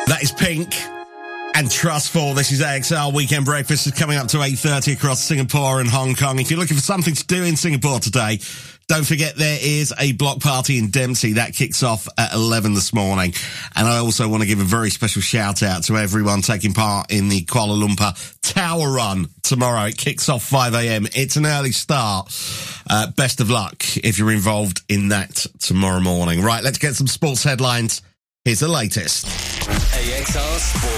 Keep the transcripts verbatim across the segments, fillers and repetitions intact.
That is Pink and Trustful. This is A X L Weekend Breakfast. Is coming up to eight thirty across Singapore and Hong Kong. If you're looking for something to do in Singapore today, don't forget there is a block party in Dempsey. That kicks off at eleven this morning. And I also want to give a very special shout out to everyone taking part in the Kuala Lumpur Tower Run tomorrow. It kicks off five a.m. It's an early start. Uh, best of luck if you're involved in that tomorrow morning. Right, let's get some sports headlines. Here's the latest. A X R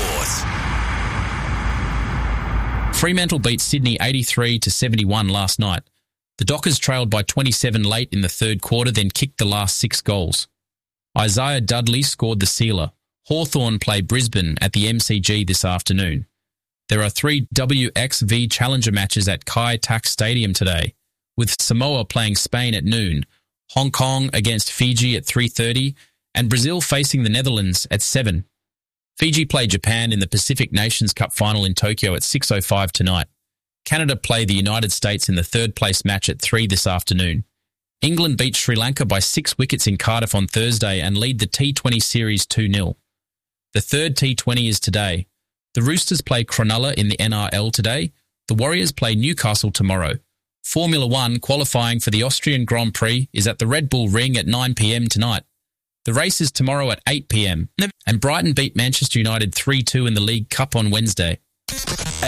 Sport. Fremantle beat Sydney eighty-three to seventy-one last night. The Dockers trailed by twenty-seven late in the third quarter, then kicked the last six goals. Isaiah Dudley scored the sealer. Hawthorn play Brisbane at the M C G this afternoon. There are three W X V Challenger matches at Kai Tak Stadium today, with Samoa playing Spain at noon, Hong Kong against Fiji at three thirty, and Brazil facing the Netherlands at seven. Fiji play Japan in the Pacific Nations Cup final in Tokyo at six oh five tonight. Canada play the United States in the third-place match at three this afternoon. England beat Sri Lanka by six wickets in Cardiff on Thursday and lead the T twenty series two nil. The third T twenty is today. The Roosters play Cronulla in the N R L today. The Warriors play Newcastle tomorrow. Formula One qualifying for the Austrian Grand Prix is at the Red Bull Ring at nine p.m. tonight. The race is tomorrow at eight p.m. And Brighton beat Manchester United three two in the League Cup on Wednesday.